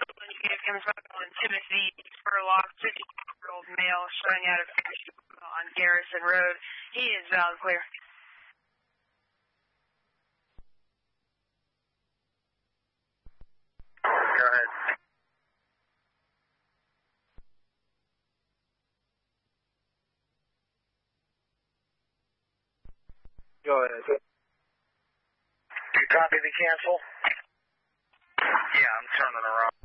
on Timothy Spurlock, 50-year-old male, showing out of on Garrison Road. He is valid clear. Go ahead. Go ahead. You copy the cancel? Yeah, I'm turning around.